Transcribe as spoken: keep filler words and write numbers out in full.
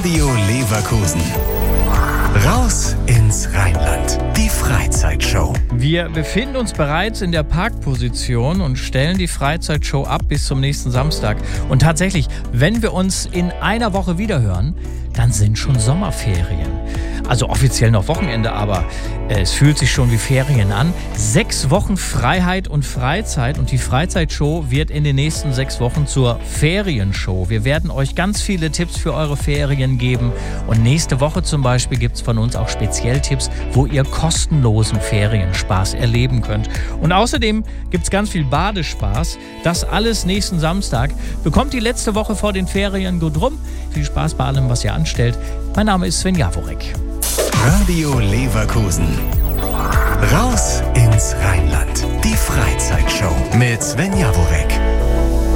Radio Leverkusen. Raus ins Rheinland. Die Freizeitshow. Wir befinden uns bereits in der Parkposition und stellen die Freizeitshow ab bis zum nächsten Samstag. Und tatsächlich, wenn wir uns in einer Woche wiederhören, dann sind schon Sommerferien. Also offiziell noch Wochenende, aber äh, es fühlt sich schon wie Ferien an. Sechs Wochen Freiheit und Freizeit und die Freizeitshow wird in den nächsten sechs Wochen zur Ferienshow. Wir werden euch ganz viele Tipps für eure Ferien geben und nächste Woche zum Beispiel gibt es von uns auch Spezielltipps, wo ihr kostenlosen Ferienspaß erleben könnt. Und außerdem gibt es ganz viel Badespaß. Das alles nächsten Samstag. Bekommt die letzte Woche vor den Ferien gut rum. Viel Spaß bei allem, was ihr anstellt. Mein Name ist Sven Jaworek. Radio Leverkusen. Raus ins Rheinland. Die Freizeitshow mit Sven Jaworek.